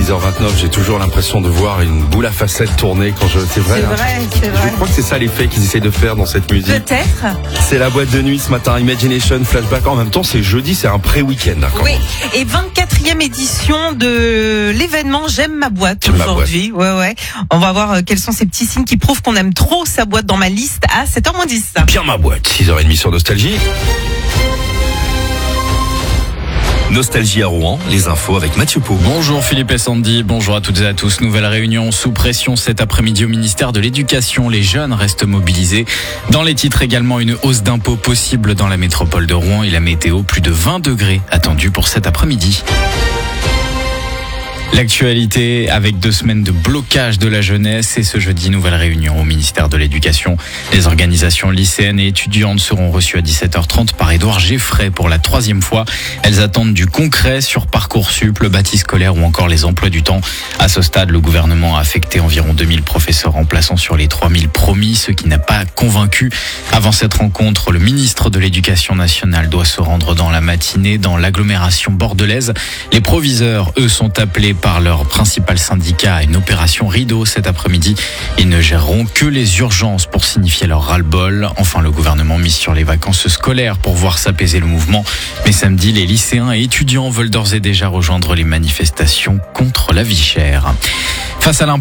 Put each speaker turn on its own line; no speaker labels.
6h29, j'ai toujours l'impression de voir une boule à facettes tourner quand c'est vrai.
C'est vrai.
Je crois que c'est ça l'effet qu'ils essayent de faire dans cette musique.
Peut-être.
C'est la boîte de nuit ce matin, Imagination, Flashback. En même temps, c'est jeudi, c'est un pré-week-end.
Oui, et 24e édition de l'événement J'aime ma boîte aujourd'hui. Ouais. On va voir quels sont ces petits signes qui prouvent qu'on aime trop sa boîte dans ma liste à 7h10.
Bien ma boîte, 6h30 sur Nostalgie.
Nostalgie à Rouen, les infos avec Mathieu Pau.
Bonjour Philippe et Sandy, bonjour à toutes et à tous. Nouvelle réunion sous pression cet après-midi au ministère de l'Éducation. Les jeunes restent mobilisés. Dans les titres également, une hausse d'impôts possible dans la métropole de Rouen et la météo, plus de 20 degrés attendus pour cet après-midi. L'actualité avec 2 semaines de blocage de la jeunesse et ce jeudi, nouvelle réunion au ministère de l'Éducation. Les organisations lycéennes et étudiantes seront reçues à 17h30 par Édouard Geffray pour la 3e fois. Elles attendent du concret sur Parcoursup, le bâti scolaire ou encore les emplois du temps. À ce stade, le gouvernement a affecté environ 2000 professeurs remplaçants sur les 3000 promis, ce qui n'a pas convaincu. Avant cette rencontre, le ministre de l'Éducation nationale doit se rendre dans la matinée dans l'agglomération bordelaise. Les proviseurs, eux, sont appelés par leur principal syndicat à une opération rideau cet après-midi. Ils ne géreront que les urgences pour signifier leur ras-le-bol. Enfin, le gouvernement mise sur les vacances scolaires pour voir s'apaiser le mouvement. Mais samedi, les lycéens et étudiants veulent d'ores et déjà rejoindre les manifestations contre la vie chère. Face à